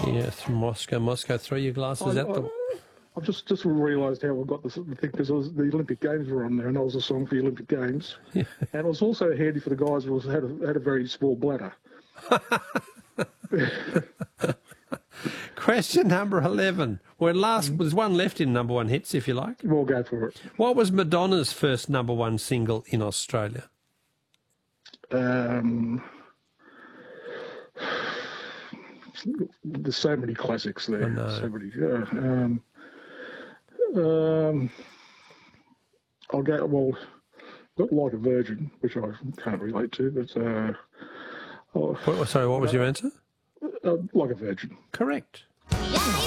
Yes, from Moscow. Moscow, throw your glasses at them. I've just realised how I got the thing, because the Olympic Games were on there, and I was a song for the Olympic Games. Yeah. And it was also handy for the guys who had a very small bladder. Question number 11. There's one left in number one hits, if you like. We'll go for it. What was Madonna's first number one single in Australia? There's so many classics there. I know. So many. I'll go, not Like a Virgin, which I can't relate to, but... Sorry, what was your answer? Like a Virgin. Correct.